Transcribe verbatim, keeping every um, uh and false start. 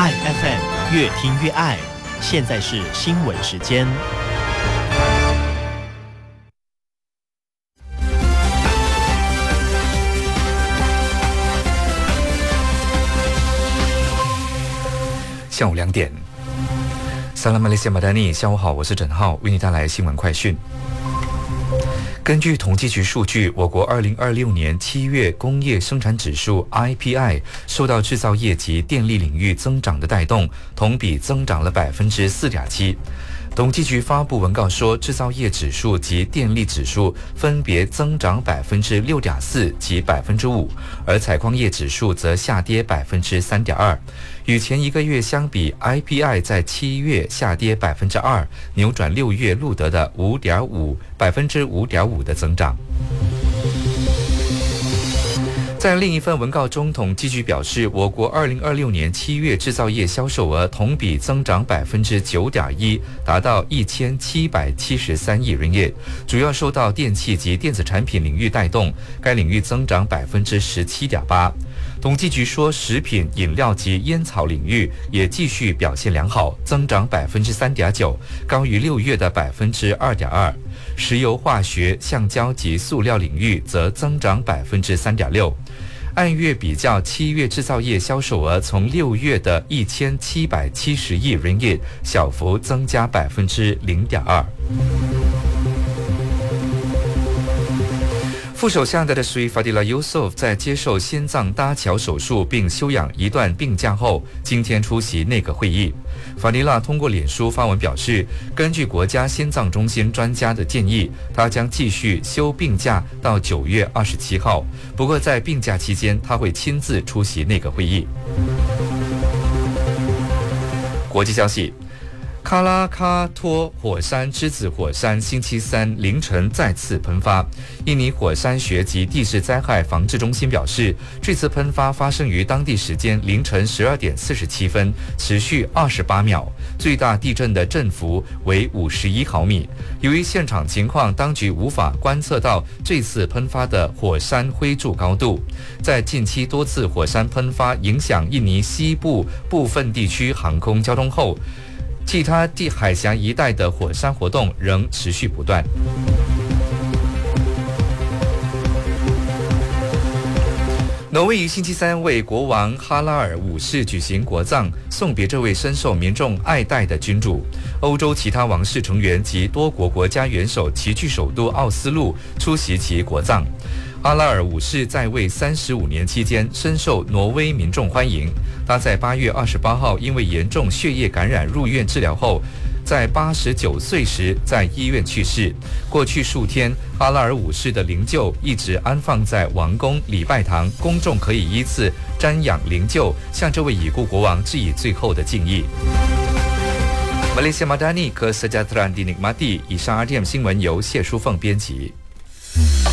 爱 F M 越听越爱，现在是新闻时间。 下午两点，萨拉马雷西亚马达尼，下午好，我是郑浩，为你带来新闻快讯。根据统计局数据，我国二零二六年七月工业生产指数 I P I 受到制造业及电力领域增长的带动，同比增长了百分之四点七。统计局发布文告说，制造业指数及电力指数分别增长百分之六点四及百分之五，而采矿业指数则下跌百分之三点二。与前一个月相比 ，I P I 在七月下跌百分之二，扭转六月录得的五点五百分之五点五的增长。在另一份文告中，统计局表示，我国二零二六年七月制造业销售额同比增长百分之九点一，达到一千七百七十三亿人民币，主要受到电气及电子产品领域带动，该领域增长百分之十七点八。统计局说，食品、饮料及烟草领域也继续表现良好，增长百分之三点九，高于六月的百分之二点二。石油化学、橡胶及塑料领域则增长百分之三点六。按月比较，七月制造业销售额从六月的一千七百七十亿人民币小幅增加百分之零点二。副首相的Sri Fadila Yusof 在接受心脏搭桥手术并休养一段病假后，今天出席内阁会议。法迪拉通过脸书发文表示，根据国家心脏中心专家的建议，他将继续休病假到九月二十七号。不过在病假期间，他会亲自出席内阁会议。国际消息。卡拉卡托火山之子火山星期三凌晨再次喷发。印尼火山学及地质灾害防治中心表示，这次喷发发生于当地时间凌晨十二点四十七分，持续二十八秒，最大地震的振幅为五十一毫米。由于现场情况，当局无法观测到这次喷发的火山灰柱高度。在近期多次火山喷发影响印尼西部部分地区航空交通后，其他地海峡一带的火山活动仍持续不断。挪威于星期三为国王哈拉尔五世举行国葬，送别这位深受民众爱戴的君主。欧洲其他王室成员及多国国家元首齐聚首都奥斯陆出席其国葬。哈拉尔五世在位三十五年期间，深受挪威民众欢迎。他在八月二十八号因为严重血液感染入院治疗后，在八十九岁时在医院去世。过去数天，哈拉尔五世的灵柩一直安放在王宫礼拜堂，公众可以依次瞻仰灵柩，向这位已故国王致以最后的敬意。Malaysia Madani Kesejahteraan Dinikmati， 以上 R T M 新闻由谢淑凤编辑。